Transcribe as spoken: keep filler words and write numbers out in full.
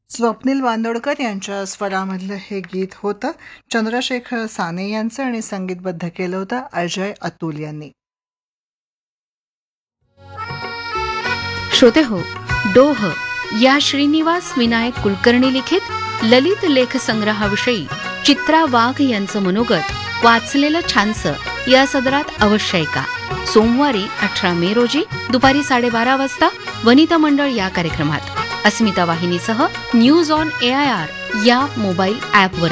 स्वप्नील बांदोडकर यांच्या स्वरामधलं हे गीत होतं. चंद्रशेखर साने यांचं आणि संगीतबद्ध केलं होतं अजय अतुल यांनी. श्रोते हो, डोह या श्रीनिवास विनायक कुलकर्णी लिखित ललित लेख संग्रहाविषयी चित्रा वाघ यांचं मनोगत वाचलेलं छानसं या सदरात अवश्य ऐका. सोमवारी अठरा मे रोजी दुपारी साडेबारा वाजता वनिता मंडळ या कार्यक्रमात अस्मिता वाहिनीसह news on A I R या मोबाईल ॲपवर.